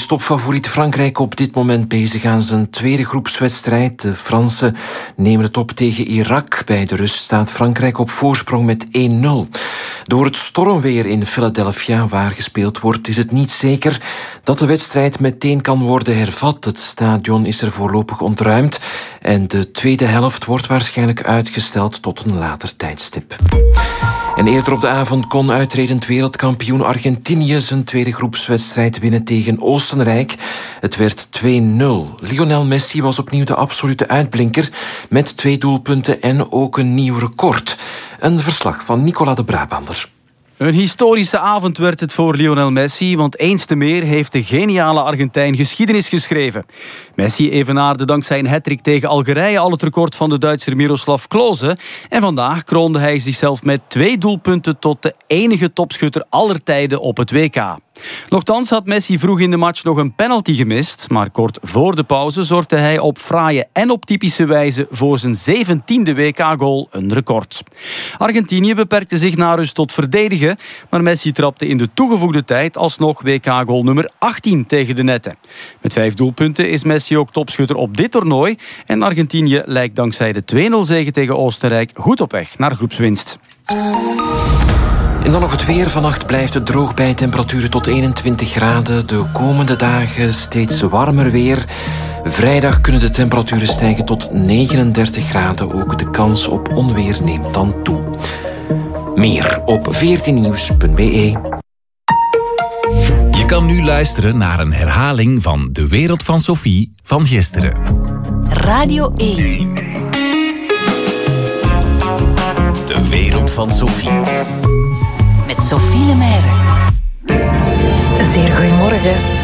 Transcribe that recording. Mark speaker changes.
Speaker 1: is topfavoriet Frankrijk op dit moment bezig aan zijn tweede groepswedstrijd. De Fransen nemen het op tegen Irak. Bij de rust staat Frankrijk op voorsprong met 1-0. Door het stormweer in Philadelphia, waar gespeeld wordt, is het niet zeker dat de wedstrijd meteen kan worden hervat. Het stadion is er voorlopig ontruimd en de tweede helft wordt waarschijnlijk uitgesteld tot een later tijdstip. En eerder op de avond kon uitredend wereldkampioen Argentinië zijn tweede groepswedstrijd winnen tegen Oostenrijk. Het werd 2-0. Lionel Messi was opnieuw de absolute uitblinker met 2 doelpunten en ook een nieuw record. Een verslag van Nicolas de Brabander.
Speaker 2: Een historische avond werd het voor Lionel Messi, want eens te meer heeft de geniale Argentijn geschiedenis geschreven. Messi evenaarde dankzij een hattrick tegen Algerije al het record van de Duitser Miroslav Klose. En vandaag kroonde hij zichzelf met 2 doelpunten tot de enige topschutter aller tijden op het WK. Nochtans had Messi vroeg in de match nog een penalty gemist, maar kort voor de pauze zorgde hij op fraaie en op typische wijze voor zijn 17e WK-goal, een record. Argentinië beperkte zich na rust tot verdedigen, maar Messi trapte in de toegevoegde tijd alsnog WK-goal nummer 18 tegen de netten. Met 5 doelpunten is Messi ook topschutter op dit toernooi en Argentinië lijkt dankzij de 2-0 zege tegen Oostenrijk goed op weg naar groepswinst.
Speaker 1: En dan nog het weer. Vannacht blijft het droog bij temperaturen tot 21 graden. De komende dagen steeds warmer weer. Vrijdag kunnen de temperaturen stijgen tot 39 graden. Ook de kans op onweer neemt dan toe. Meer op 14nieuws.be.
Speaker 3: Je kan nu luisteren naar een herhaling van De Wereld van Sophie van gisteren.
Speaker 4: Radio 1.
Speaker 3: De Wereld van Sophie.
Speaker 4: Met Sophie Lemaire.
Speaker 5: Zeer goedemorgen.